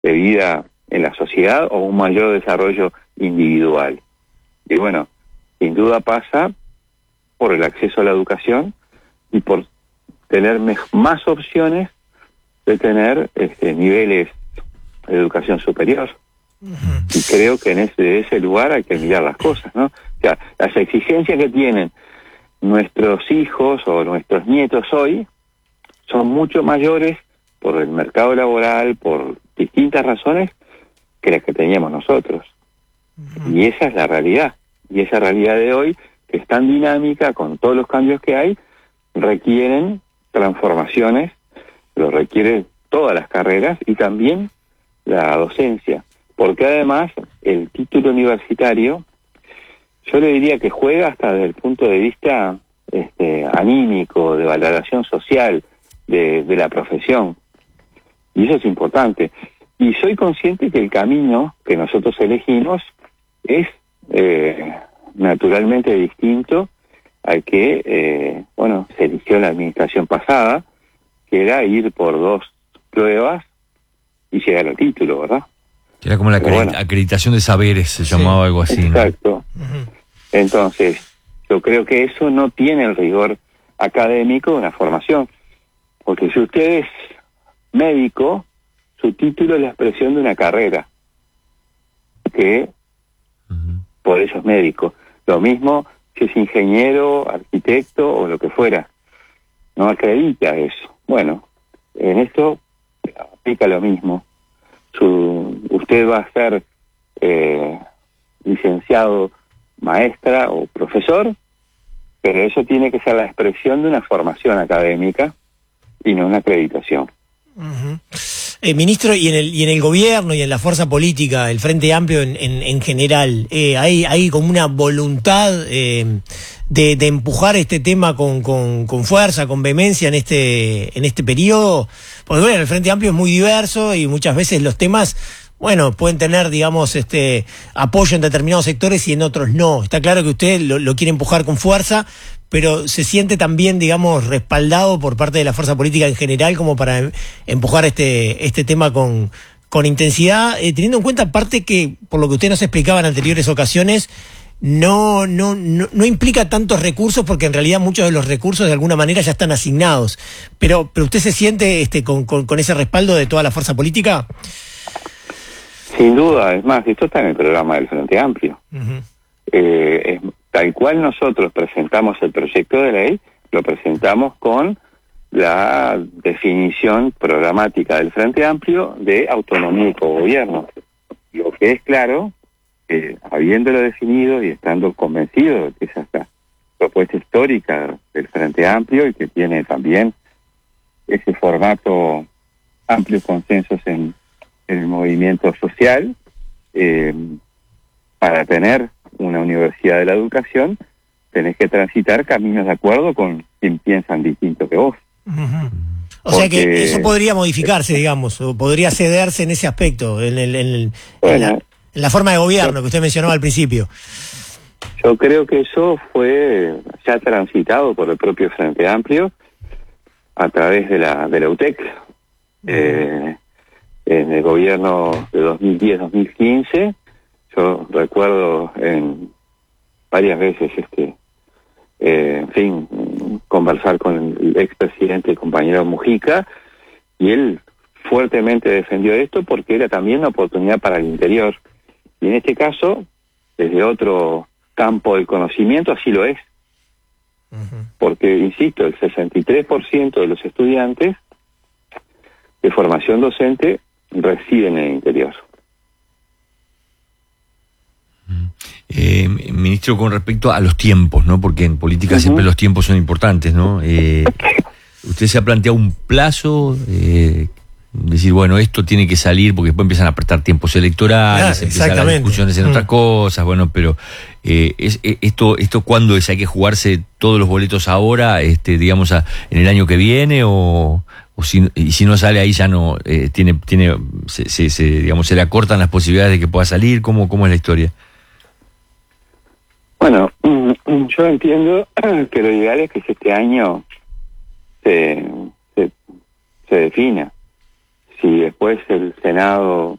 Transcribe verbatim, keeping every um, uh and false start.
de vida en la sociedad o un mayor desarrollo individual. Y bueno, sin duda pasa por el acceso a la educación y por tener más opciones de tener este, niveles de educación superior. Uh-huh. Y creo que en ese, de ese lugar hay que mirar las cosas, ¿no? O sea, las exigencias que tienen nuestros hijos o nuestros nietos hoy son mucho mayores por el mercado laboral, por distintas razones, que las que teníamos nosotros. Uh-huh. Y esa es la realidad. Y esa realidad de hoy, que es tan dinámica, con todos los cambios que hay, requieren transformaciones, lo requieren todas las carreras y también la docencia. Porque además, el título universitario, yo le diría que juega hasta desde el punto de vista este, anímico, de valoración social de, de la profesión. Y eso es importante. Y soy consciente que el camino que nosotros elegimos es eh, naturalmente distinto al que, eh, bueno, se eligió en la administración pasada, que era ir por dos pruebas y llegar al título, ¿verdad? Era como la acredit- bueno, acreditación de saberes, se sí. llamaba algo así. Exacto. ¿No? Uh-huh. Entonces, yo creo que eso no tiene el rigor académico de una formación. Porque si usted es médico, su título es la expresión de una carrera, que uh-huh. por eso es médico. Lo mismo si es ingeniero, arquitecto o lo que fuera. No acredita eso. Bueno, en esto aplica lo mismo. Su, usted va a ser eh, licenciado, maestra o profesor, pero eso tiene que ser la expresión de una formación académica y no una acreditación. Uh-huh. Eh, ministro, y en el y en el gobierno y en la fuerza política, el Frente Amplio en, en, en general, eh, hay hay como una voluntad eh, de, de empujar este tema con, con, con fuerza, con vehemencia en este en este periodo, porque bueno, el Frente Amplio es muy diverso y muchas veces los temas, bueno, pueden tener, digamos, este apoyo en determinados sectores y en otros no. Está claro que usted lo, lo quiere empujar con fuerza, pero se siente también, digamos, respaldado por parte de la fuerza política en general como para em- empujar este este tema con, con intensidad, eh, teniendo en cuenta, aparte que, por lo que usted nos explicaba en anteriores ocasiones, no, no, no, no implica tantos recursos, porque en realidad muchos de los recursos de alguna manera ya están asignados. Pero, pero ¿usted se siente este con, con, con ese respaldo de toda la fuerza política? Sin duda, es más, esto está en el programa del Frente Amplio. Uh-huh. Eh, es, tal cual nosotros presentamos el proyecto de ley, lo presentamos con la definición programática del Frente Amplio de autonomía y cogobierno. Lo que es claro, eh, habiéndolo definido y estando convencido de que esa es la propuesta histórica del Frente Amplio y que tiene también ese formato amplios consensos en, en el movimiento social, eh, para tener una universidad de la educación, tenés que transitar caminos de acuerdo con quien piensan distinto que vos. Uh-huh. O Porque, sea que eso podría modificarse, digamos, o podría cederse en ese aspecto, en, el, en, el, bueno, en, la, en la forma de gobierno que usted mencionaba al principio. Yo creo que eso fue ya transitado por el propio Frente Amplio a través de la de la U T E C. Uh-huh. Eh, en el gobierno de dos mil diez dos mil quince, yo recuerdo en varias veces, este, eh, en fin, conversar con el expresidente, el compañero Mujica, y él fuertemente defendió esto porque era también una oportunidad para el interior. Y en este caso, desde otro campo del conocimiento, así lo es. Uh-huh. Porque, insisto, el sesenta y tres por ciento de los estudiantes de formación docente residen en el interior. Eh, ministro, con respecto a los tiempos, ¿no? Porque en política uh-huh. siempre los tiempos son importantes, ¿no? Eh, ¿Usted se ha planteado un plazo? Eh, decir, bueno, esto tiene que salir porque después empiezan a apretar tiempos electorales, ah, empiezan las discusiones en uh-huh. otras cosas, bueno, pero eh, es, esto, esto ¿cuándo es? ¿Hay que jugarse todos los boletos ahora, este, digamos, a, en el año que viene o...? O si, y si no sale ahí ya no eh, tiene tiene se, se, se digamos se le acortan las posibilidades de que pueda salir. ¿Cómo cómo es la historia? Bueno, yo entiendo que lo ideal es que este año se se, se defina si después el Senado